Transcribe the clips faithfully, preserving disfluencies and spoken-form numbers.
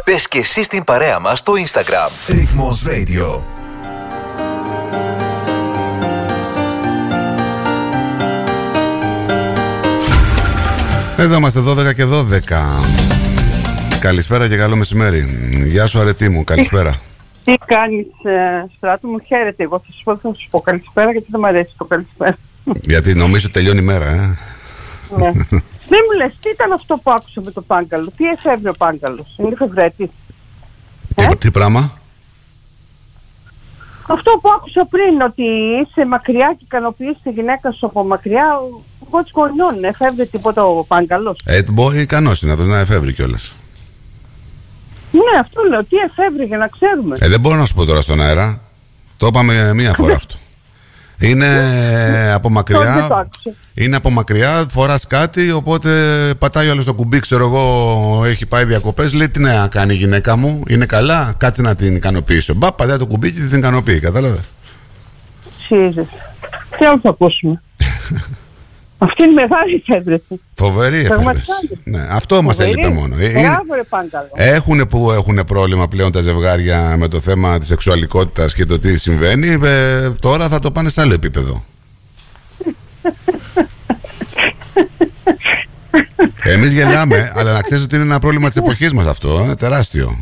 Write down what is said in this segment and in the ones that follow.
Μπες και εσύ στην παρέα μας στο Instagram. Ρυθμός Radio. Εδώ είμαστε δώδεκα και δώδεκα. Καλησπέρα και καλό μεσημέρι. Γεια σου αρετή μου, καλησπέρα. Τι κάνεις, ε, Στράτο μου, χαίρετε. Εγώ θα σου πω, θα σου πω καλησπέρα, γιατί δεν μου αρέσει το καλησπέρα. Γιατί νομίζω τελειώνει η μέρα, ε. Ναι. Δεν μου λες, τι ήταν αυτό που άκουσα με το Πάγκαλο? Τι εφεύρει ο Πάγκαλος? Είναι φευρέτης? Τι, ε? τι πράγμα? Αυτό που άκουσα πριν, ότι είσαι μακριά και ικανοποιείς τη γυναίκα σου από μακριά. What's going on? Εφεύρει τίποτα ο Πάγκαλος? Ε, μπορεί ικανός είναι να εφεύρει κιόλας. Ναι, αυτό λέω. Τι εφεύρει για να ξέρουμε. Ε, δεν μπορώ να σου πω τώρα στον αέρα. Το είπαμε μία φορά αυτό. Είναι από μακριά. Είναι από μακριά, φοράς κάτι, οπότε πατάει όλο το κουμπί, ξέρω εγώ, έχει πάει διακοπές. Λέει τι να κάνει η γυναίκα μου, είναι καλά, κάτσε να την ικανοποιήσω. Μπα, πατάει το κουμπί και την ικανοποιεί, κατάλαβες. Jesus. Τι άλλο θα ακούσουμε? Αυτή είναι μεγάλη εφεύρεση. Φοβερή εφεύρεση. Ναι, αυτό μας έλειπε μόνο. Μπράβο, ρε Πάγκαλο. Έχουν που έχουν πρόβλημα πλέον τα ζευγάρια με το θέμα της σεξουαλικότητας και το τι συμβαίνει. Ε, τώρα θα το πάνε σε άλλο επίπεδο. Εμείς γελάμε, αλλά να ξέρεις ότι είναι ένα πρόβλημα της εποχής μας αυτό, ε, τεράστιο.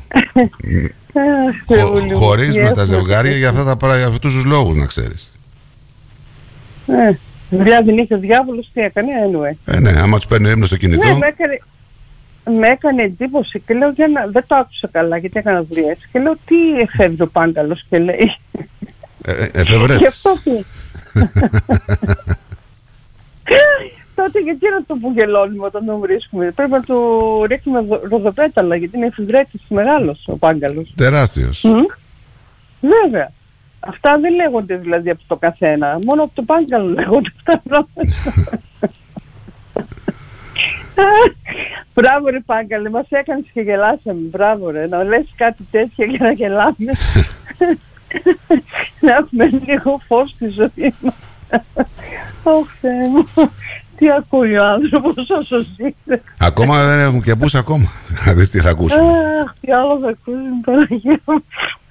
Χω, χωρίζουμε τα ζευγάρια για, αυτά τα, για αυτούς τους λόγους, να ξέρεις. Ε, δουλειά δεν είχε ο διάβολος, τι έκανε, anyway. Ε, ναι, άμα τους παίρνει ύμνο στο κινητό. Ναι, με έκανε, με έκανε εντύπωση και λέω, για να, δεν το άκουσα καλά γιατί έκανα δουλειές. Και λέω, τι εφεύρει ο Πάγκαλος? Και λέει, ε, εφευρέτης. Και αυτό τι. Τότε γιατί να το πουγελώνουμε όταν τον βρίσκουμε? Πρέπει να του ρίχνουμε ροδοπέταλα, γιατί είναι εφευρέτης μεγάλος ο Πάγκαλος. Τεράστιος. Mm? Βέβαια. Αυτά δεν λέγονται δηλαδή από το καθένα. Μόνο από το Πάγκαλο λέγονται αυτά πράγματα. Μπράβο ρε Πάγκαλε, μας έκανες και γελάσαμε. Μπράβο ρε, να λες κάτι τέτοιο για να γελάμε. Να έχουμε λίγο φως στη ζωή μας. Ωχ Θεέ μου, τι ακούει ο άνθρωπος όσος είναι. Ακόμα δεν έχουμε και ακούς ακόμα. Να δεις τι θα ακούσουμε. Αχ, τι άλλο θα ακούσουμε, Παναγία μου.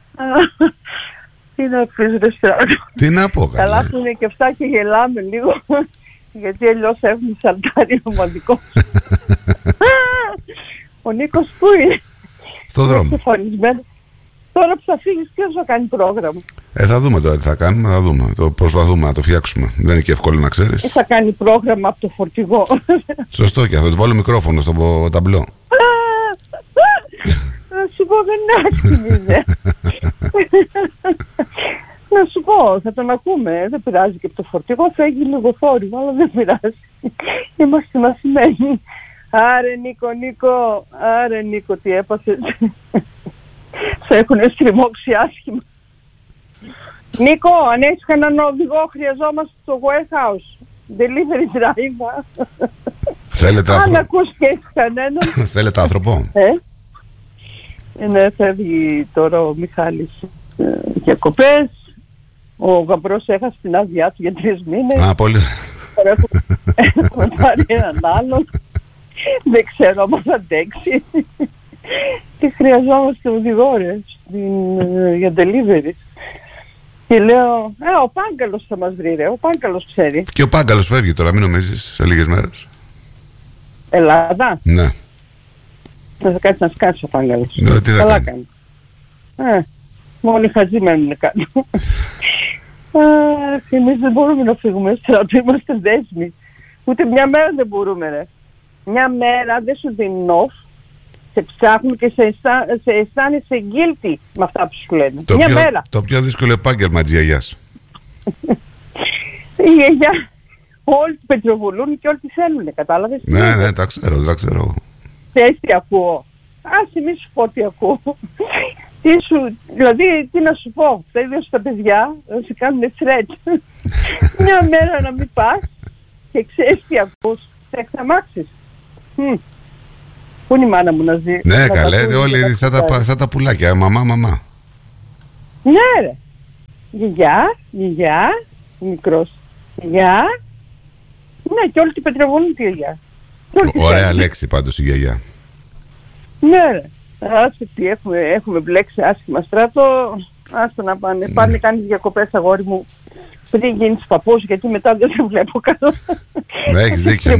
Τι να πεις ρε Στράτο? Τι να πω καλά. Καλά που είναι και αυτά και γελάμε λίγο, γιατί αλλιώς έχουμε σαλτάρει ρομαντικό. Ο Νίκος πού είναι? Στο δρόμο. Τώρα που θα φύγεις, ποιος θα κάνει πρόγραμμα? Ε, θα δούμε τώρα τι θα κάνουμε, θα δούμε. Το προσπαθούμε να το φτιάξουμε. Δεν είναι και εύκολο να ξέρεις. Ε, θα κάνει πρόγραμμα από το φορτηγό. Σωστό και αυτό. Του βάλω μικρόφωνο στο ταμπλό. Να σου πω, δεν είναι άξιμη. Να σου πω, θα τον ακούμε. Δεν πειράζει και από το φορτηγό. Θα έχει λίγο θόρυβο, αλλά δεν πειράζει. Είμαστε μαθημένοι. Άρε Νίκο, Νίκο. Άρε Νίκο, τι έπαθες? Σε έχουν στριμώξει άσχημα. Νίκο, αν έχεις κανέναν οδηγό, χρειαζόμαστε στο warehouse. Delivery driver. Θέλετε αν άνθρωπο? ακούς και έχεις κανέναν. Θέλετε άνθρωπο? Ε, ε ναι, φεύγει τώρα ο Μιχάλης ε, διακοπές. Ο γαμπρός έχασε την άδειά του για τρεις μήνες. Α, πολύ. Έχουμε πάρει έναν άλλον. Δεν ξέρω αν θα αντέξει. Και χρειαζόμαστε οδηγό ρε στην, ε, για delivery. Και λέω, α, ο Πάγκαλος θα μας βρει ρε, ο Πάγκαλος ξέρει. Και ο Πάγκαλος φεύγει τώρα, μην νομίζεις, σε λίγες μέρες. Ελλάδα. Ναι. Θα κάτσει να σκάσει ο Πάγκαλος. Ναι, τι θα καλά κάνει? κάνει. Ε, μόνοι χαζοί μένουν κάτω. Αχ, εμείς δεν μπορούμε να φύγουμε Στράτο, είμαστε δέσμοι. Ούτε μια μέρα δεν μπορούμε ρε. Μια μέρα δεν σου δίνουν off. Σε ψάχνουν και σε, αισθά, σε αισθάνεσαι guilty με αυτά που σου λένε. Το Μια πιο, μέρα. Το πιο δύσκολο επάγγελμα της γιαγιάς. Η γιαγιά. Όλοι την πετροβολούν και όλοι τη θέλουν, κατάλαβες? Ναι, ναι, τα ξέρω, τα ξέρω. Θες τι ακούω? Άσε μη σου πω τι ακούω. Τι σου, δηλαδή, τι να σου πω? Τα ίδια στα παιδιά, να σου κάνουν threat. Μια μέρα να μην πας και ξέρεις τι ακούς. Θα εξαμάξεις. Hm. Πού είναι η μάνα μου να ζει? Ναι, καλέ, όλοι σαν τα, σαν τα πουλάκια, μαμά, μαμά. Ναι ρε. Γιαγιά, γιαγιά, μικρός. Γιαγιά. Ναι, και όλοι την πετρεβολούν τη γιαγιά. Ωραία λέξη πάντως η γιαγιά. Ναι ρε. Άσε τι έχουμε, έχουμε μπλέξει άσχημα Στράτο. Άστο να πάνε. Mm. Πάνε κάνεις διακοπές αγόρι μου πριν γίνεις παππούς, γιατί μετά δεν σε βλέπω καλό. Ναι, έχεις δίκιο.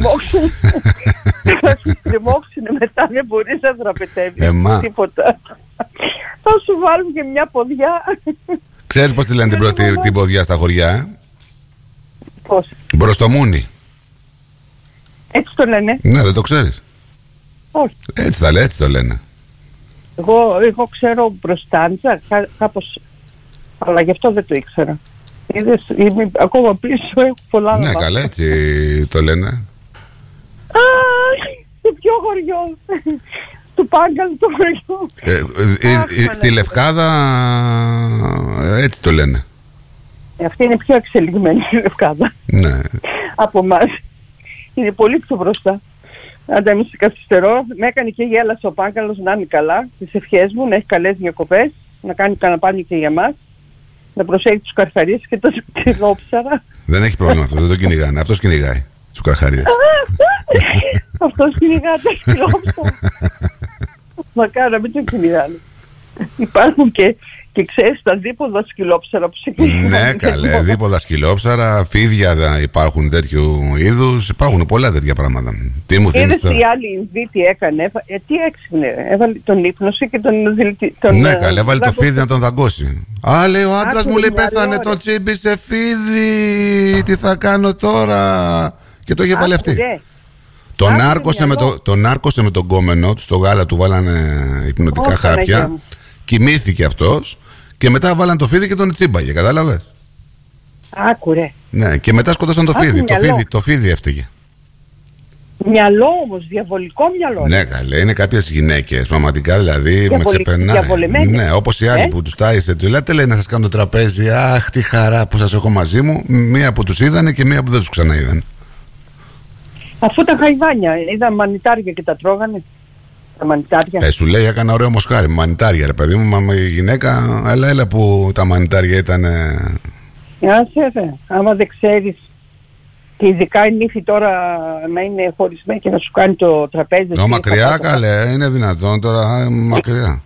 Θα σου τριμώξουν μετά, δεν μπορείς να δραπετεύεις Εμά. τίποτα. Θα σου βάλουν και μια ποδιά. Ξέρεις πώς τη λένε την πρώτη την ποδιά στα χωριά, ε? Πώς? Μπροστομούνι. Έτσι το λένε? Ναι, δεν το ξέρεις? Όχι. Έτσι τα λέει, έτσι το λένε. Εγώ, εγώ ξέρω μπροστάντζα, κά, κάπως, αλλά γι' αυτό δεν το ήξερα. Είδες, είμαι ακόμα πίσω, έχω πολλά να Ναι, μάθω. καλά, έτσι το λένε. Αχ, σε ποιο χωριό? Του Πάγκαλου το χωριό. Ε, ε, ε, ε, στη Λευκάδα έτσι το λένε. Ε, αυτή είναι πιο εξελιγμένη η Λευκάδα. Ναι. Από εμάς. Είναι πολύ πιο μπροστά. Αν τα μη σε καθυστερώ, με έκανε και γέλασε ο Πάγκαλος να είναι καλά. Τις ευχές μου, να έχει καλές διακοπές, να κάνει καναπάνι και για μας, να προσέχει τους καρχαρίες και τα ξυλόψαρα. Δεν έχει πρόβλημα αυτό, δεν το κυνηγάνε. Αυτός κυνηγάει τους καρχαρίες. Αυτός κυνηγά τα ξυλόψαρα. Μακάρι να μην το κυνηγάνε. Υπάρχουν και, και ξέρεις τα δίποδα σκυλόψαρα που σε κυνηγάνε. Ναι, καλέ, δίποδα σκυλόψαρα, φίδια υπάρχουν τέτοιου είδους, υπάρχουν πολλά τέτοια πράγματα. Τι μου θύμισε τώρα? Είδες η άλλη Ινδί τι έκανε, ε, τι έξυπνε, έβαλε τον ύπνωση και τον δηλητή. Ναι, καλέ, έβαλε το φίδι να τον δαγκώσει. Α, λέει ο άντρας μου, λέει, πέθανε, το τσίμπησε φίδι, τι θα κάνω τώρα? Και το είχε βάλει αυτή. Τον άρκωσε, με το, τον άρκωσε με τον κόμενο του, στο γάλα του βάλανε υπνοτικά χάπια, κοιμήθηκε αυτός και μετά βάλανε το φίδι και τον τσίμπαγε, κατάλαβες? Άκουρε. Ναι, και μετά σκοτώσαν το φίδι, το φίδι, το φίδι έφταιγε. Μυαλό όμως, διαβολικό μυαλό. Ναι, καλέ, είναι κάποιες γυναίκες, πραγματικά δηλαδή Διαβολη... με ξεπερνάει. Ναι, όπως οι άλλοι ε? που τους τάισε, του λέτε, λέει, να σας κάνω τραπέζι, αχ, τι χαρά που σας έχω μαζί μου. Μία που τους είδανε και μία που δεν τους ξαναείδανε. Αφού τα χαϊβάνια, είδα μανιτάρια και τα τρώγανε. Τα μανιτάρια. Ε, σου λέει, έκανα ωραίο μοσχάρι. Μανιτάρια, ρε παιδί μου, μα με γυναίκα, έλα, έλα που τα μανιτάρια ήταν. Άσε, ρε, άμα δεν ξέρεις. Και ειδικά η νύφη τώρα να είναι χωρισμένη και να σου κάνει το τραπέζι. Νο, μακριά, καλέ, είναι δυνατόν τώρα, μακριά.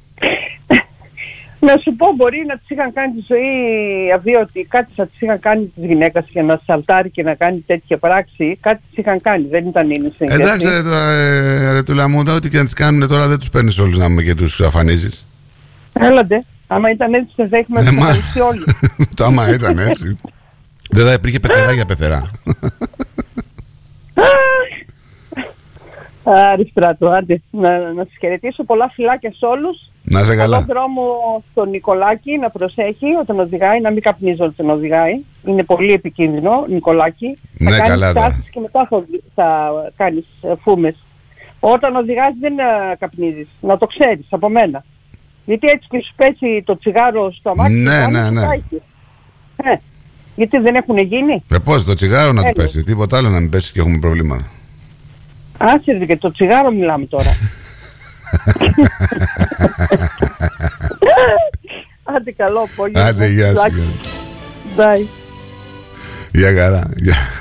Να σου πω, μπορεί να τις είχαν κάνει τη ζωή αβίωτη, κάτι θα τις είχαν κάνει τις γυναίκες για να σαλτάρει και να κάνει τέτοια πράξη, κάτι τις είχαν κάνει, δεν ήταν ίνιση. Εντάξει ρε, ε, ρε του Λαμούντα, ό,τι και να τις κάνουν τώρα δεν τους παίρνεις όλους να με και τους αφανίζεις. Έλαντε, άμα ήταν έτσι θα έχουμε αφανίσει όλοι. Το άμα ήταν έτσι, δεν θα υπήρχε πεθερά για πεθερά. Άρη Στράτο, άντε, να, να σας χαιρετήσω, πολλά φιλάκια σε όλους. Να σε καλά. Στον δρόμο στον Νικολάκη να προσέχει όταν οδηγάει, να μην καπνίζει όταν οδηγάει. Είναι πολύ επικίνδυνο, Νικολάκη. Ναι, θα καλά, κάνεις τάσεις και μετά θα, θα κάνεις φούμες. Όταν οδηγάς δεν uh, καπνίζεις, να το ξέρεις από μένα. Γιατί έτσι και σου πέσει το τσιγάρο στο αμάξι. Ναι, ναι, ναι. Ε, γιατί δεν έχουν γίνει. Ε, πώς, το τσιγάρο να του πέσει, τίποτα άλλο να μην πέσει και έχουμε προβλήματα. Άσε, και το τσιγάρο μιλάμε τώρα. Άντε καλό απόγευμα. Άντε, γεια σου. Bye. Γεια χαρά.